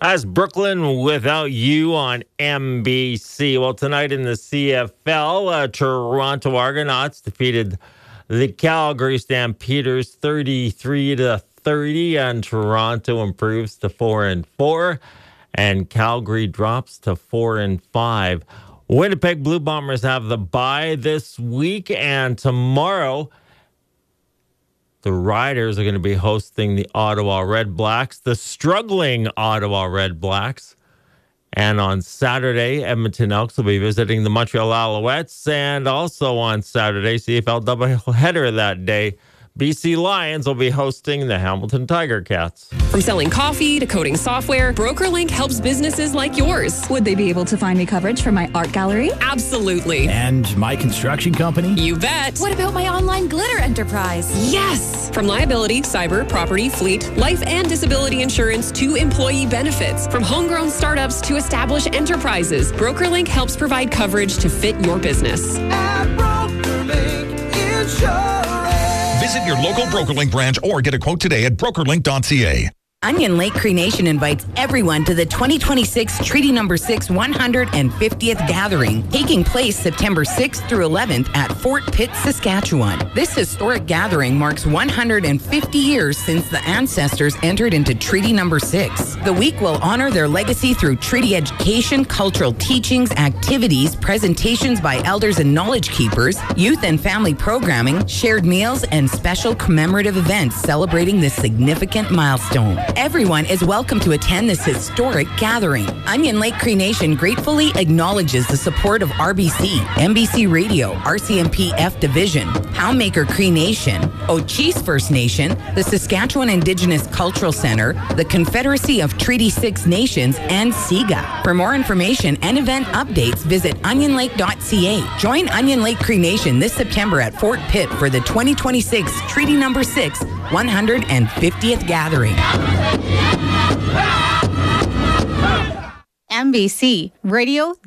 That's Brooklyn Without You on NBC. Well, tonight in the CFL, Toronto Argonauts defeated the Calgary Stampeders 33-30, and Toronto improves to 4-4, and Calgary drops to 4-5. Winnipeg Blue Bombers have the bye this week, and tomorrow the Riders are going to be hosting the Ottawa Red Blacks, the struggling Ottawa Red Blacks. And on Saturday, Edmonton Elks will be visiting the Montreal Alouettes. And also on Saturday, CFL doubleheader that day, BC Lions will be hosting the Hamilton Tiger Cats. From selling coffee to coding software, BrokerLink helps businesses like yours. Would they be able to find me coverage for my art gallery? Absolutely. And my construction company? You bet. What about my online glitter enterprise? Yes! From liability, cyber, property, fleet, life and disability insurance to employee benefits. From homegrown startups to established enterprises, BrokerLink helps provide coverage to fit your business. At BrokerLink Insurance. Visit your local BrokerLink branch or get a quote today at brokerlink.ca. Onion Lake Cremation invites everyone to the 2026 Treaty Number 6 150th Gathering, taking place September 6th through 11th at Fort Pitt, Saskatchewan. This historic gathering marks 150 years since the ancestors entered into Treaty Number 6. The week will honor their legacy through treaty education, cultural teachings, activities, presentations by elders and knowledge keepers, youth and family programming, shared meals, and special commemorative events celebrating this significant milestone. Everyone is welcome to attend this historic gathering. Onion Lake Cremation gratefully acknowledges the support of RBC, NBC Radio, RCMP F Division, Poundmaker Cree Nation, Ochese First Nation, the Saskatchewan Indigenous Cultural Center, the Confederacy of Treaty 6 Nations, and SIGA. For more information and event updates, visit onionlake.ca. Join Onion Lake Cree Nation this September at Fort Pitt for the 2026 Treaty Number 6 150th Gathering. NBC Radio